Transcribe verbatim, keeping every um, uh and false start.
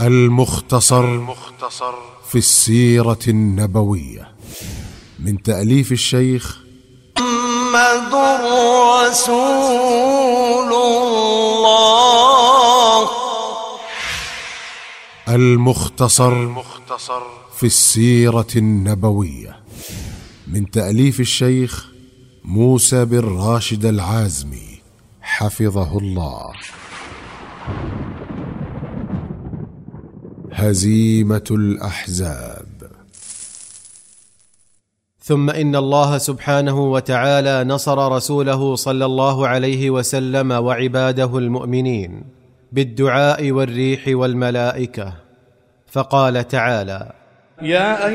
المختصر في السيرة النبوية من تأليف الشيخ محمد رسول الله. المختصر في السيرة النبوية من تأليف الشيخ موسى بن راشد العازمي حفظه الله. هزيمة الأحزاب. ثم إن الله سبحانه وتعالى نصر رسوله صلى الله عليه وسلم وعباده المؤمنين بالدعاء والريح والملائكة، فقال تعالى: يا